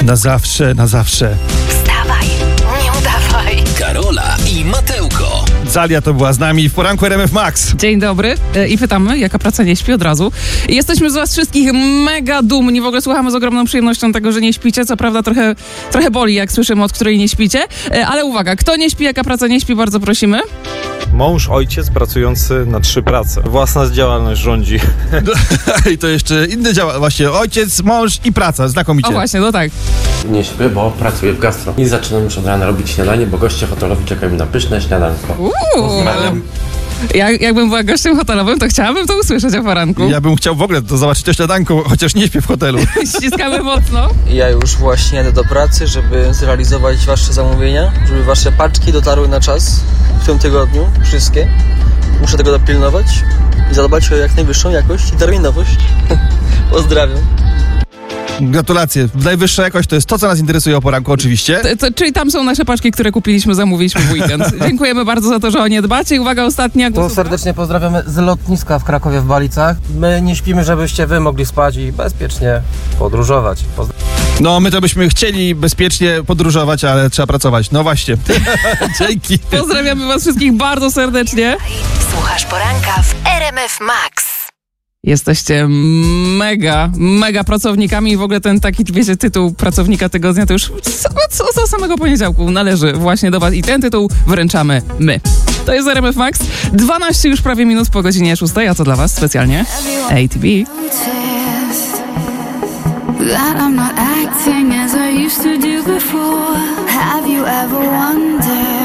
Na zawsze, na zawsze. Wstawaj, nie udawaj. Karola i Matełko. Zalia to była z nami w poranku RMF Max. Dzień dobry i pytamy, jaka praca nie śpi od razu. I jesteśmy z was wszystkich mega dumni, w ogóle słuchamy z ogromną przyjemnością tego, że nie śpicie, co prawda trochę boli, jak słyszymy, od której nie śpicie, ale uwaga, kto nie śpi, jaka praca nie śpi, bardzo prosimy. Mąż, ojciec pracujący na 3 prace. Własna działalność rządzi. I to jeszcze inne działa, właśnie ojciec, mąż i praca, znakomicie. O właśnie, no tak. Nie śpię, bo pracuję w gastro. I zaczynam już od rana robić śniadanie, bo goście hotelowi czekają na pyszne śniadanko. Jakbym była gościem hotelowym, to chciałabym to usłyszeć o poranku. Ja bym chciał w ogóle to zobaczyć to śniadanko, chociaż nie śpię w hotelu. Ściskamy mocno. Ja już właśnie jadę do pracy, żeby zrealizować wasze zamówienia, żeby wasze paczki dotarły na czas w tym tygodniu, wszystkie. Muszę tego dopilnować i zadbać o jak najwyższą jakość i terminowość. Pozdrawiam. Gratulacje. Najwyższa jakość to jest to, co nas interesuje o poranku, oczywiście. Czyli tam są nasze paczki, które zamówiliśmy w weekend. Dziękujemy bardzo za to, że o nie dbacie. I uwaga, ostatnia. To serdecznie pozdrawiamy z lotniska w Krakowie w Balicach. My nie śpimy, żebyście wy mogli spać i bezpiecznie podróżować. No, my to byśmy chcieli bezpiecznie podróżować, ale trzeba pracować. No właśnie. Dzięki. Pozdrawiamy was wszystkich bardzo serdecznie. Słuchasz poranka w RMF Max. Jesteście mega pracownikami i w ogóle ten taki, wiecie, tytuł pracownika tygodnia to już co samego poniedziałku należy właśnie do was i ten tytuł wręczamy my. To jest RMF Max. 12 już prawie minut po godzinie 6, a co dla was specjalnie? ATB. That I'm not acting as I used to do before. Have you ever wondered